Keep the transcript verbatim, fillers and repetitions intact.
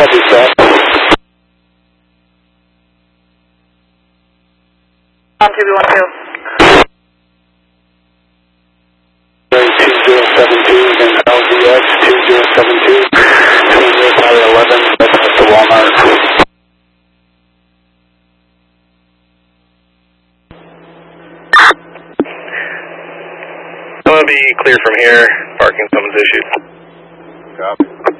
Copy that. On two B one two. two zero seven two and L D X two zero seven two. two zero Tower eleven, that's at the Walmart. I'm going to be clear from here. Parking summons issued. Copy.